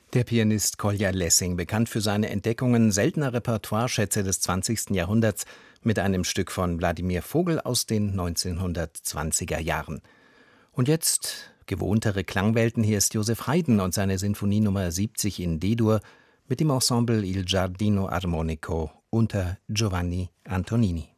Der Pianist Kolja Lessing, bekannt für seine Entdeckungen seltener Repertoireschätze des 20. Jahrhunderts, mit einem Stück von Wladimir Vogel aus den 1920er Jahren. Und jetzt gewohntere Klangwelten, hier ist Joseph Haydn und seine Sinfonie Nummer 70 in D-Dur mit dem Ensemble Il Giardino Armonico unter Giovanni Antonini.